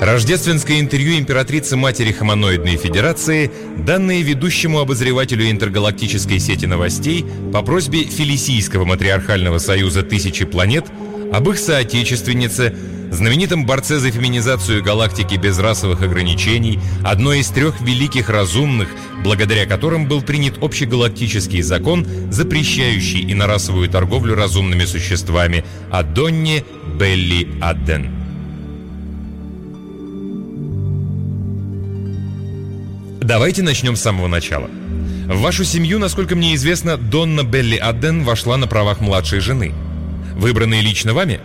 Рождественское интервью императрицы-матери Хомоноидной Федерации, данное ведущему обозревателю интергалактической сети новостей по просьбе Фелисийского матриархального союза «Тысячи планет» об их соотечественнице, знаменитом борце за феминизацию галактики без расовых ограничений, одной из 3 великих разумных, благодаря которым был принят общегалактический закон, запрещающий инорасовую торговлю разумными существами, о Донне Белли Адден. Давайте начнем с самого начала. В вашу семью, насколько мне известно, Донна Белли Адден вошла на правах младшей жены. Выбранные лично вами?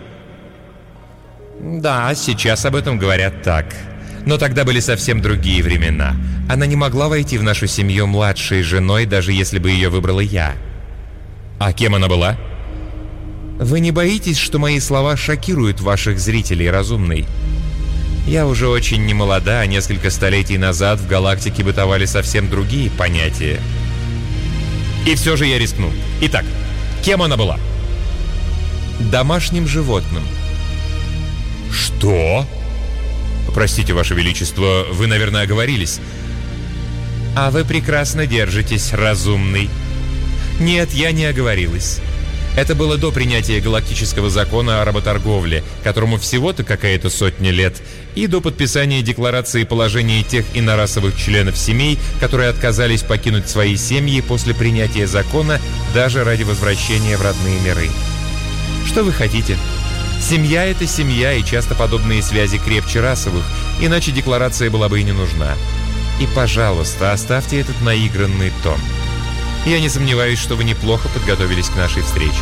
Да, сейчас об этом говорят так. Но тогда были совсем другие времена. Она не могла войти в нашу семью младшей женой, даже если бы ее выбрала я. А кем она была? Вы не боитесь, что мои слова шокируют ваших зрителей, разумный? Я уже очень не молода, а несколько столетий назад в галактике бытовали совсем другие понятия. И все же я рискну. Итак, кем она была? Домашним животным. Что? Простите, Ваше Величество, вы, наверное, оговорились. А вы прекрасно держитесь, разумный. Нет, я не оговорилась. Это было до принятия галактического закона о работорговле, которому всего-то какая-то сотня лет, и до подписания декларации положений тех инорасовых членов семей, которые отказались покинуть свои семьи после принятия закона даже ради возвращения в родные миры. Что вы хотите? Семья — это семья, и часто подобные связи крепче расовых, иначе декларация была бы и не нужна. И, пожалуйста, оставьте этот наигранный тон. Я не сомневаюсь, что вы неплохо подготовились к нашей встрече.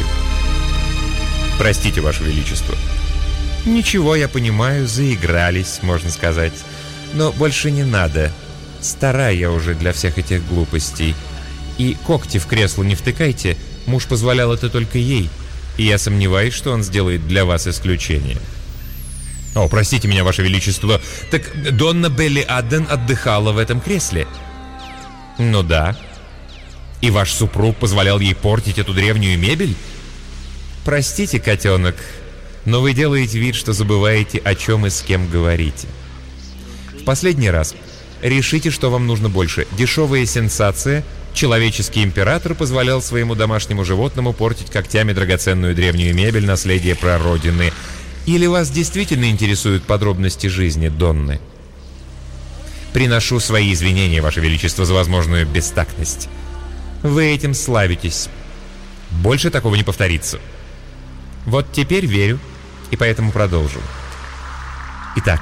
Простите, Ваше Величество. Ничего, я понимаю, заигрались, можно сказать. Но больше не надо. Стара я уже для всех этих глупостей. И когти в кресло не втыкайте, муж позволял это только ей. И я сомневаюсь, что он сделает для вас исключение. О, простите меня, Ваше Величество. Так Донна Белли Адден отдыхала в этом кресле? Ну да. И ваш супруг позволял ей портить эту древнюю мебель? Простите, котенок, но вы делаете вид, что забываете, о чем и с кем говорите. В последний раз решите, что вам нужно больше. Дешевая сенсация. Человеческий император позволял своему домашнему животному портить когтями драгоценную древнюю мебель, наследие прародины. Или вас действительно интересуют подробности жизни Донны? Приношу свои извинения, Ваше Величество, за возможную бестактность. Вы этим славитесь. Больше такого не повторится. Вот теперь верю, и поэтому продолжу. Итак,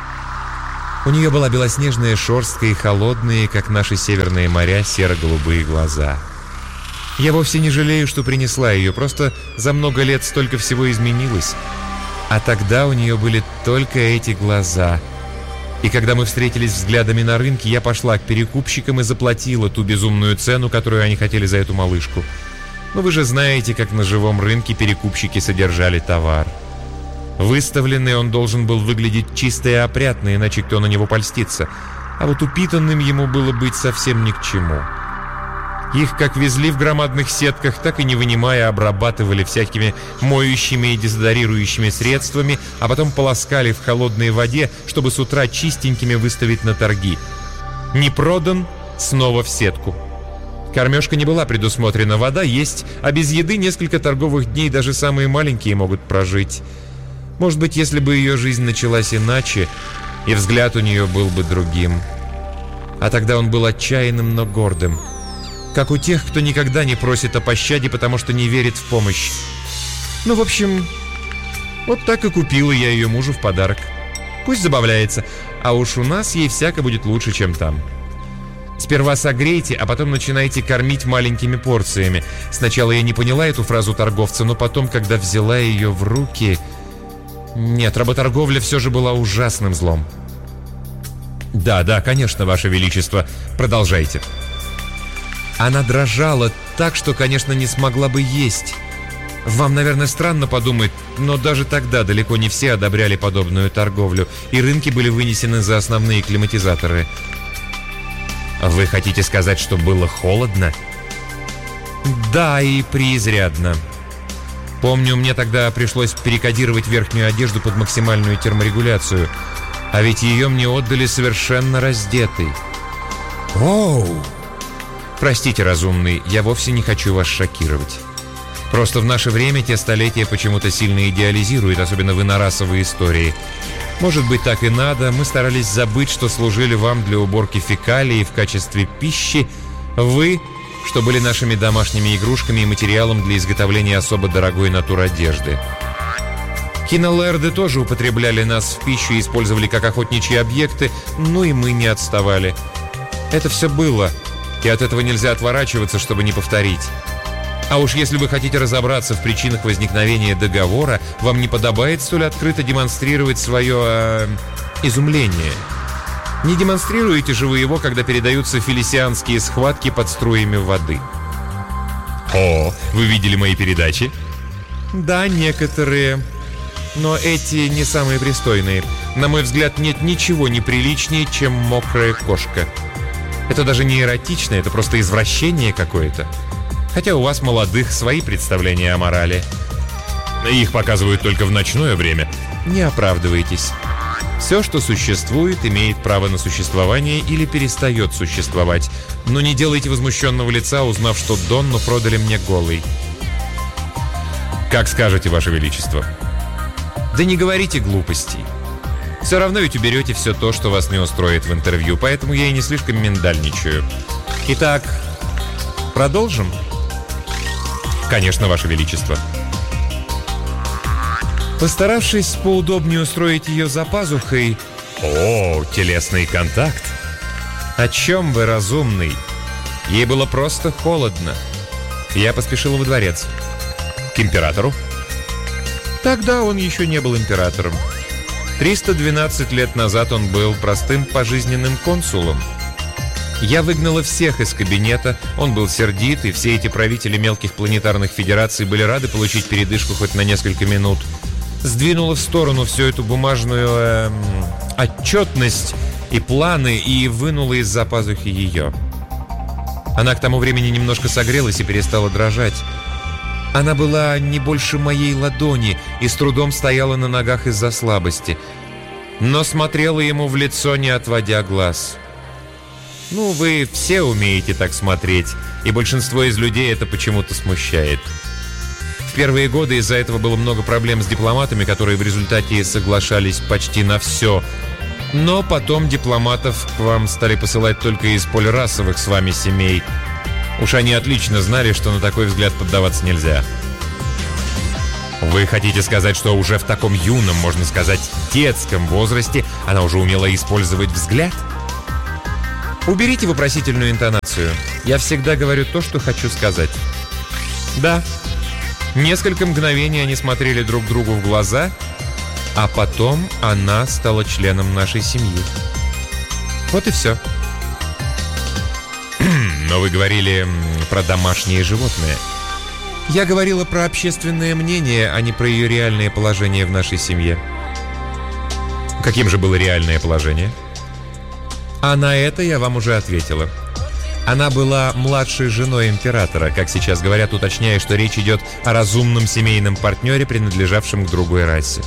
у нее была белоснежная шерстка и холодные, как наши северные моря, серо-голубые глаза. Я вовсе не жалею, что принесла ее, просто за много лет столько всего изменилось. А тогда у нее были только эти глаза. И когда мы встретились взглядами на рынке, я пошла к перекупщикам и заплатила ту безумную цену, которую они хотели за эту малышку. Но вы же знаете, как на живом рынке перекупщики содержали товар. Выставленный он должен был выглядеть чисто и опрятно, иначе кто на него польстится. А вот упитанным ему было быть совсем ни к чему. Их как везли в громадных сетках, так и не вынимая обрабатывали всякими моющими и дезодорирующими средствами, а потом полоскали в холодной воде, чтобы с утра чистенькими выставить на торги. Не продан, снова в сетку. Кормежка не была предусмотрена, вода есть, а без еды несколько торговых дней даже самые маленькие могут прожить. Может быть, если бы ее жизнь началась иначе, и взгляд у нее был бы другим. А тогда он был отчаянным, но гордым. Как у тех, кто никогда не просит о пощаде, потому что не верит в помощь. Ну, в общем, вот так и купила я ее мужу в подарок. Пусть забавляется, а уж у нас ей всяко будет лучше, чем там. Сперва согрейте, а потом начинайте кормить маленькими порциями. Сначала я не поняла эту фразу торговца, но потом, когда взяла ее в руки... Нет, работорговля все же была ужасным злом. Да, конечно, Ваше Величество, продолжайте. Она дрожала так, что, конечно, не смогла бы есть. Вам, наверное, странно подумать, но даже тогда далеко не все одобряли подобную торговлю, и рынки были вынесены за основные климатизаторы. Вы хотите сказать, что было холодно? Да, и преизрядно. Помню, мне тогда пришлось перекодировать верхнюю одежду под максимальную терморегуляцию. А ведь ее мне отдали совершенно раздетой. Оу! Простите, разумный, я вовсе не хочу вас шокировать. Просто в наше время те столетия почему-то сильно идеализируют, особенно в инорасовые истории. Может быть, так и надо. Мы старались забыть, что служили вам для уборки фекалий в качестве пищи. Вы, что были нашими домашними игрушками и материалом для изготовления особо дорогой натур-одежды. Кинолэрды тоже употребляли нас в пищу и использовали как охотничьи объекты, но и мы не отставали. Это все было, и от этого нельзя отворачиваться, чтобы не повторить. А уж если вы хотите разобраться в причинах возникновения договора, вам не подобает столь открыто демонстрировать свое изумление. Не демонстрируете же вы его, когда передаются фелисианские схватки под струями воды. О, вы видели мои передачи? Да, некоторые. Но эти не самые пристойные. На мой взгляд, нет ничего неприличнее, чем мокрая кошка. Это даже не эротично, это просто извращение какое-то. Хотя у вас, молодых, свои представления о морали. Их показывают только в ночное время. Не оправдывайтесь. Все, что существует, имеет право на существование или перестает существовать. Но не делайте возмущенного лица, узнав, что Донну продали мне голой. Как скажете, Ваше Величество. Да не говорите глупостей. Все равно ведь уберете все то, что вас не устроит в интервью, поэтому я и не слишком миндальничаю. Итак, продолжим? Конечно, Ваше Величество. Постаравшись поудобнее устроить ее за пазухой... О, телесный контакт! О чем вы, разумный? Ей было просто холодно. Я поспешила во дворец. К императору? Тогда он еще не был императором. 312 лет назад он был простым пожизненным консулом. Я выгнала всех из кабинета, он был сердит, и все эти правители мелких планетарных федераций были рады получить передышку хоть на несколько минут. Сдвинула в сторону всю эту бумажную отчетность и планы и вынула из-за пазухи ее. Она к тому времени немножко согрелась и перестала дрожать. Она была не больше моей ладони и с трудом стояла на ногах из-за слабости, но смотрела ему в лицо, не отводя глаз. Ну, вы все умеете так смотреть, и большинство из людей это почему-то смущает. В первые годы из-за этого было много проблем с дипломатами, которые в результате соглашались почти на все. Но потом дипломатов к вам стали посылать только из полирасовых с вами семей. Уж они отлично знали, что на такой взгляд поддаваться нельзя. Вы хотите сказать, что уже в таком юном, можно сказать, детском возрасте она уже умела использовать взгляд? Уберите вопросительную интонацию. Я всегда говорю то, что хочу сказать. Да, несколько мгновений они смотрели друг другу в глаза, а потом она стала членом нашей семьи. Вот и все. Но вы говорили про домашние животные. Я говорила про общественное мнение, а не про ее реальное положение в нашей семье. Каким же было реальное положение? А на это я вам уже ответила. Она была младшей женой императора, как сейчас говорят, уточняя, что речь идет о разумном семейном партнере, принадлежавшем к другой расе.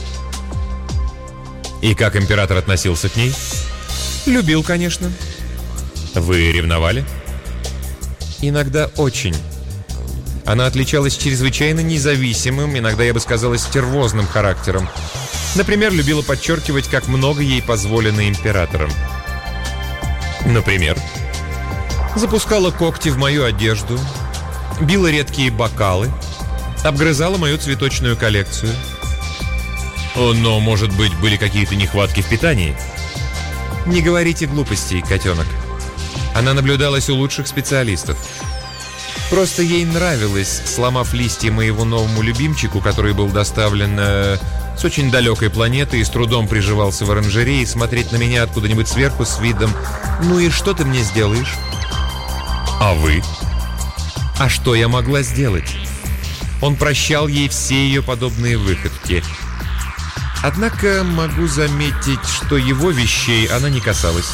И как император относился к ней? Любил, конечно. Вы ревновали? Иногда очень. Она отличалась чрезвычайно независимым, иногда я бы сказала, стервозным характером. Например, любила подчеркивать, как много ей позволено императором. Например? Запускала когти в мою одежду, била редкие бокалы, обгрызала мою цветочную коллекцию. Но, может быть, были какие-то нехватки в питании? Не говорите глупостей, котенок. Она наблюдалась у лучших специалистов. Просто ей нравилось, сломав листья моего новому любимчику, который был доставлен с очень далекой планеты и с трудом приживался в оранжерее, смотреть на меня откуда-нибудь сверху с видом: «Ну и что ты мне сделаешь?» «А вы?» «А что я могла сделать?» Он прощал ей все ее подобные выходки. Однако могу заметить, что его вещей она не касалась.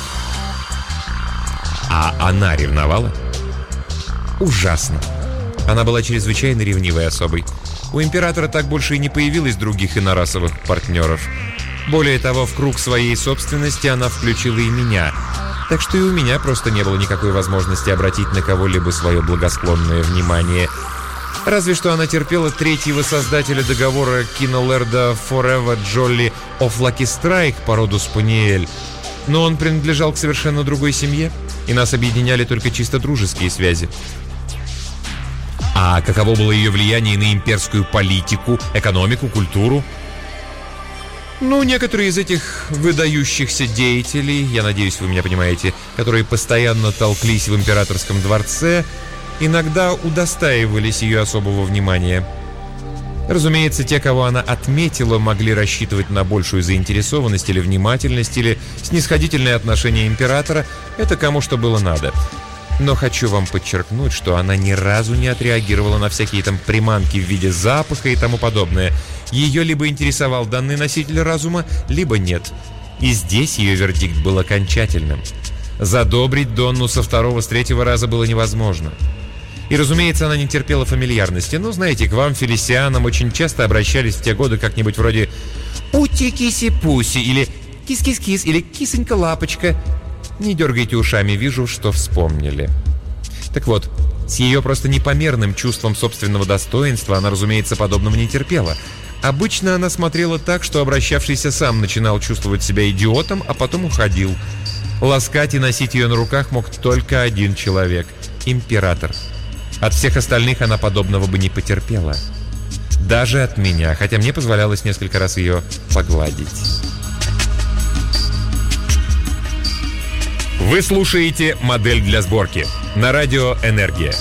А она ревновала? Ужасно. Она была чрезвычайно ревнивой особой. У императора так больше и не появилось других инорасовых партнеров. Более того, в круг своей собственности она включила и меня. Так что и у меня просто не было никакой возможности обратить на кого-либо свое благосклонное внимание. Разве что она терпела третьего создателя договора Кинолерда Forever Jolly of Lucky Strike по роду Спаниель. Но он принадлежал к совершенно другой семье, и нас объединяли только чисто дружеские связи. А каково было ее влияние на имперскую политику, экономику, культуру? Ну, некоторые из этих выдающихся деятелей, я надеюсь, вы меня понимаете, которые постоянно толклись в императорском дворце, иногда удостаивались ее особого внимания. Разумеется, те, кого она отметила, могли рассчитывать на большую заинтересованность или внимательность, или снисходительное отношение императора. Это кому что было надо. Но хочу вам подчеркнуть, что она ни разу не отреагировала на всякие там приманки в виде запаха и тому подобное. Ее либо интересовал данный носитель разума, либо нет. И здесь ее вердикт был окончательным. Задобрить Донну со второго, с третьего раза было невозможно. И, разумеется, она не терпела фамильярности. Ну, знаете, к вам, фелисианам, очень часто обращались в те годы как-нибудь вроде «Ути-киси-пуси» или «Кис-кис-кис» или «Кисонька-лапочка». Не дергайте ушами, вижу, что вспомнили. Так вот, с ее просто непомерным чувством собственного достоинства она, разумеется, подобного не терпела. Обычно она смотрела так, что обращавшийся сам начинал чувствовать себя идиотом, а потом уходил. Ласкать и носить ее на руках мог только один человек – император. От всех остальных она подобного бы не потерпела. Даже от меня, хотя мне позволялось несколько раз ее погладить. Вы слушаете «Модель для сборки» на радио «Энергия».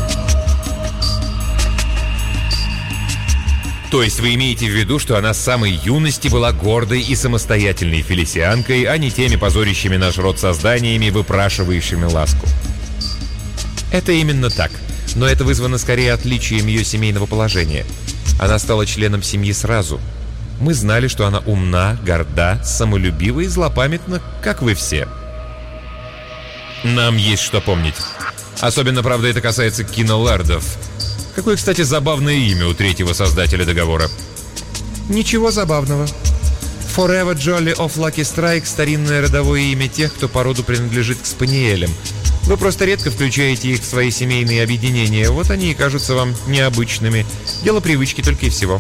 То есть вы имеете в виду, что она с самой юности была гордой и самостоятельной фелисианкой, а не теми позорящими наш род созданиями, выпрашивающими ласку? Это именно так. Но это вызвано скорее отличием ее семейного положения. Она стала членом семьи сразу. Мы знали, что она умна, горда, самолюбива и злопамятна, как вы все. Нам есть что помнить. Особенно, правда, это касается кинолардов. Какое, кстати, забавное имя у третьего создателя договора. Ничего забавного. Forever Jolly of Lucky Strike – старинное родовое имя тех, кто по роду принадлежит к спаниелям. Вы просто редко включаете их в свои семейные объединения. Вот они и кажутся вам необычными. Дело привычки только и всего.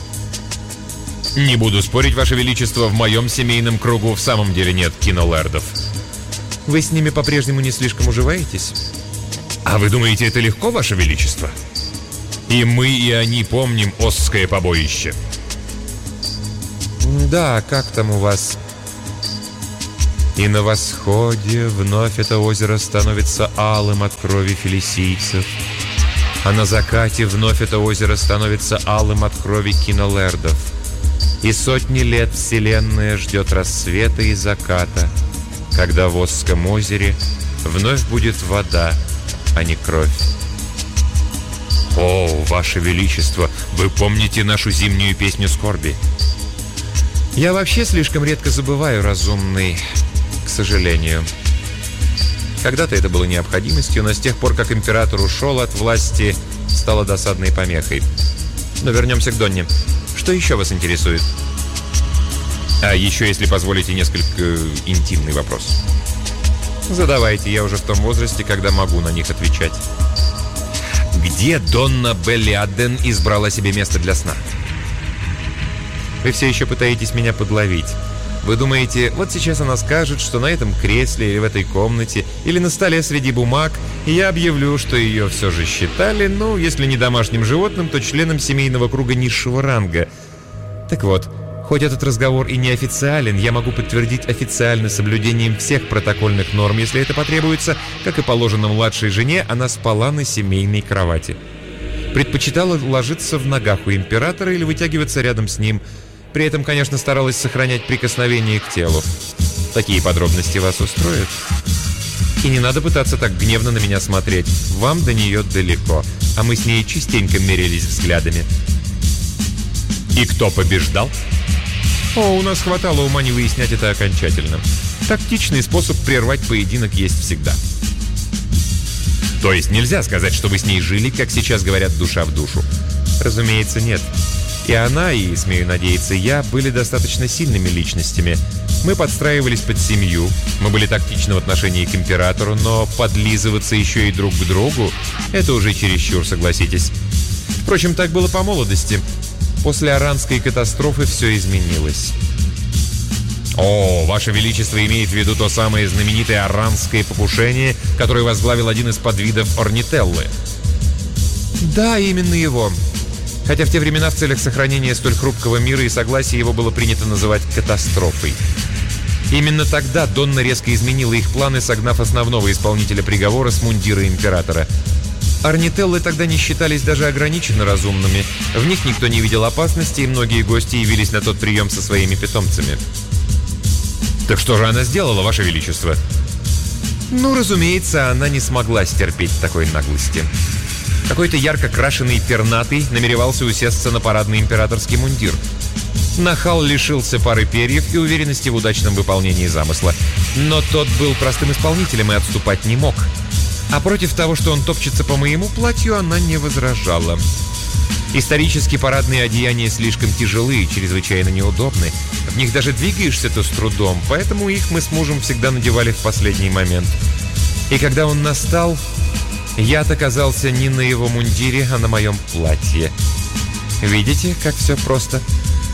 Не буду спорить, Ваше Величество, в моем семейном кругу в самом деле нет кинолардов. Вы с ними по-прежнему не слишком уживаетесь? А вы думаете, это легко, Ваше Величество? И мы, и они помним Осское побоище. Да, как там у вас? И на восходе вновь это озеро становится алым от крови фелисийцев, а на закате вновь это озеро становится алым от крови кинолердов. И сотни лет вселенная ждет рассвета и заката, когда в Осском озере вновь будет вода, а не кровь. О, Ваше Величество, вы помните нашу зимнюю песню скорби? Я вообще слишком редко забываю, разумный, к сожалению. Когда-то это было необходимостью, но с тех пор, как император ушел от власти, стало досадной помехой. Но вернемся к Донне. Что еще вас интересует? А еще, если позволите, несколько интимный вопрос. Задавайте, я уже в том возрасте, когда могу на них отвечать. Где Донна Беллиаден избрала себе место для сна? Вы все еще пытаетесь меня подловить. Вы думаете, вот сейчас она скажет, что на этом кресле или в этой комнате, или на столе среди бумаг, и я объявлю, что ее все же считали, ну, если не домашним животным, то членом семейного круга низшего ранга. Так вот, хоть этот разговор и неофициален, я могу подтвердить официально соблюдением всех протокольных норм, если это потребуется, как и положено младшей жене, она спала на семейной кровати. Предпочитала ложиться в ногах у императора или вытягиваться рядом с ним. При этом, конечно, старалась сохранять прикосновение к телу. Такие подробности вас устроят? И не надо пытаться так гневно на меня смотреть. Вам до нее далеко, а мы с ней частенько мерились взглядами. И кто побеждал? О, у нас хватало ума не выяснять это окончательно. Тактичный способ прервать поединок есть всегда. То есть нельзя сказать, что вы с ней жили, как сейчас говорят, душа в душу? Разумеется, нет. И она, и, смею надеяться, я были достаточно сильными личностями. Мы подстраивались под семью, мы были тактичны в отношении к императору, но подлизываться еще и друг к другу – это уже чересчур, согласитесь. Впрочем, так было по молодости. После Аранской катастрофы все изменилось. О, Ваше Величество имеет в виду то самое знаменитое аранское покушение, которое возглавил один из подвидов Орнителлы. Да, именно его. Хотя в те времена в целях сохранения столь хрупкого мира и согласия его было принято называть катастрофой. Именно тогда Донна резко изменила их планы, согнав основного исполнителя приговора с мундира императора. Орнителлы тогда не считались даже ограниченно разумными. В них никто не видел опасности, и многие гости явились на тот прием со своими питомцами. Так что же она сделала, Ваше Величество? Ну, разумеется, она не смогла стерпеть такой наглости. Какой-то ярко крашеный пернатый намеревался усесться на парадный императорский мундир. Нахал лишился пары перьев и уверенности в удачном выполнении замысла. Но тот был простым исполнителем и отступать не мог. А против того, что он топчется по моему платью, она не возражала. Исторически парадные одеяния слишком тяжелые и чрезвычайно неудобны. В них даже двигаешься-то с трудом, поэтому их мы с мужем всегда надевали в последний момент. И когда он настал, я оказался не на его мундире, а на моем платье. Видите, как все просто?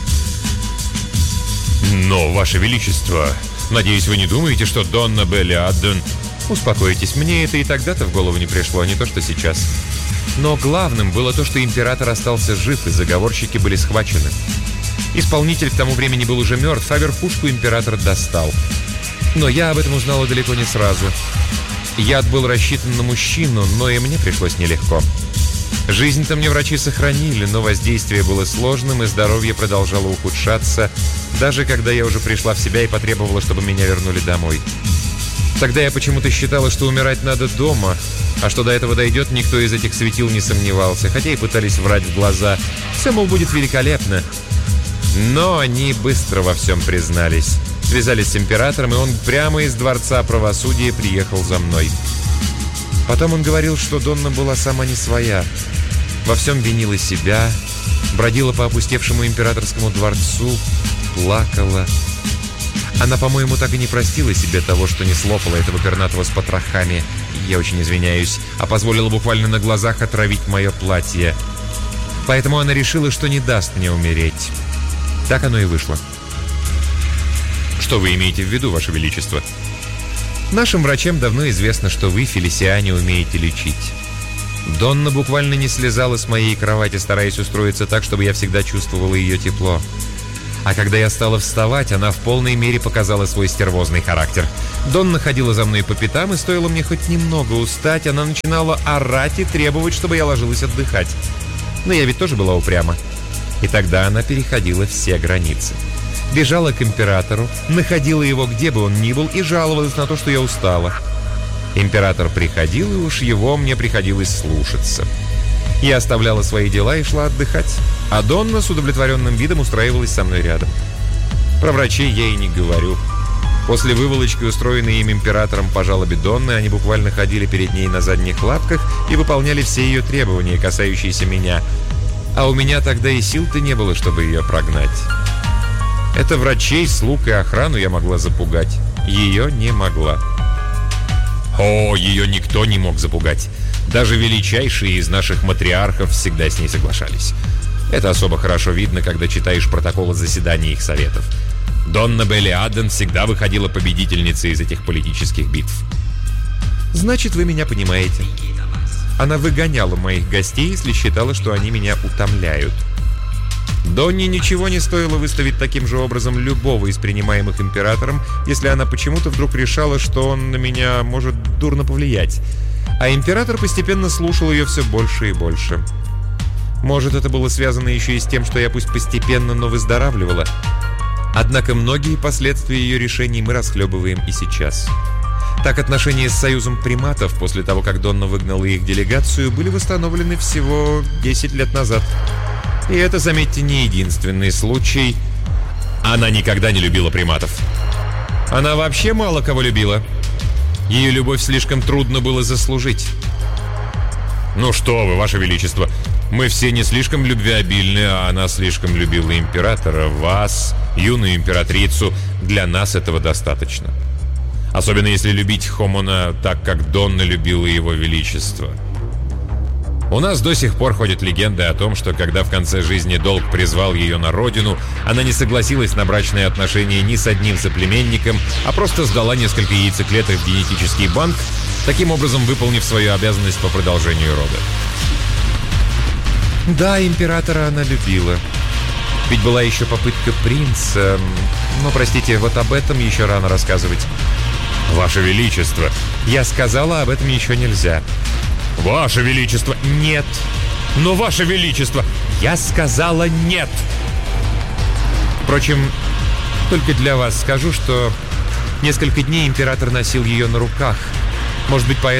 Но, Ваше Величество, надеюсь, вы не думаете, что Донна Белиаден... Успокойтесь, мне это и тогда-то в голову не пришло, а не то, что сейчас. Но главным было то, что император остался жив, и заговорщики были схвачены. Исполнитель к тому времени был уже мертв, а верхушку император достал. Но я об этом узнала далеко не сразу. Яд был рассчитан на мужчину, но и мне пришлось нелегко. Жизнь-то мне врачи сохранили, но воздействие было сложным, и здоровье продолжало ухудшаться, даже когда я уже пришла в себя и потребовала, чтобы меня вернули домой. Тогда я почему-то считала, что умирать надо дома, а что до этого дойдет, никто из этих светил не сомневался, хотя и пытались врать в глаза. Все, мол, будет великолепно. Но они быстро во всем признались. Связались с императором, и он прямо из Дворца правосудия приехал за мной. Потом он говорил, что Донна была сама не своя. Во всем винила себя, бродила по опустевшему императорскому дворцу, плакала. Она, по-моему, так и не простила себе того, что не слопала этого пернатого с потрохами, я очень извиняюсь, а позволила буквально на глазах отравить мое платье. Поэтому она решила, что не даст мне умереть. Так оно и вышло. Что вы имеете в виду, Ваше Величество? Нашим врачам давно известно, что вы, фелисиане, умеете лечить. Донна буквально не слезала с моей кровати, стараясь устроиться так, чтобы я всегда чувствовала ее тепло. А когда я стала вставать, она в полной мере показала свой стервозный характер. Донна ходила за мной по пятам, и стоило мне хоть немного устать, она начинала орать и требовать, чтобы я ложилась отдыхать. Но я ведь тоже была упряма. И тогда она переходила все границы. Бежала к императору, находила его где бы он ни был и жаловалась на то, что я устала. Император приходил, и уж его мне приходилось слушаться. Я оставляла свои дела и шла отдыхать, а Донна с удовлетворенным видом устраивалась со мной рядом. Про врачей я и не говорю. После выволочки, устроенной им императором по жалобе Донны, они буквально ходили перед ней на задних лапках и выполняли все ее требования, касающиеся меня. А у меня тогда и сил-то не было, чтобы ее прогнать. Это врачей, слуг и охрану я могла запугать. Ее не могла. О, ее никто не мог запугать. Даже величайшие из наших матриархов всегда с ней соглашались. Это особо хорошо видно, когда читаешь протоколы заседаний их советов. Донна Белиаден всегда выходила победительницей из этих политических битв. Значит, вы меня понимаете. Она выгоняла моих гостей, если считала, что они меня утомляют. Донне ничего не стоило выставить таким же образом любого из принимаемых императором, если она почему-то вдруг решала, что он на меня может дурно повлиять. А император постепенно слушал ее все больше и больше. Может, это было связано еще и с тем, что я пусть постепенно, но выздоравливала. Однако многие последствия ее решений мы расхлебываем и сейчас. Так, отношения с союзом приматов после того, как Донна выгнала их делегацию, были восстановлены всего 10 лет назад. И это, заметьте, не единственный случай. Она никогда не любила приматов. Она вообще мало кого любила. Ее любовь слишком трудно было заслужить. Ну что вы, Ваше Величество, Мы все не слишком любвеобильны, а она слишком любила императора, вас, юную императрицу. Для нас этого достаточно. Особенно если любить Хомона так, как Донна любила его величество. У нас до сих пор ходят легенды о том, что когда в конце жизни долг призвал ее на родину, она не согласилась на брачные отношения ни с одним соплеменником, а просто сдала несколько яйцеклеток в генетический банк, таким образом выполнив свою обязанность по продолжению рода. Да, императора она любила. Ведь была еще попытка принца. Но, простите, вот об этом еще рано рассказывать. Ваше Величество, я сказала, об этом еще нельзя. Ваше Величество, нет. Но, Ваше Величество, я сказала нет. Впрочем, только для вас скажу, что несколько дней император носил ее на руках. Может быть, поэтому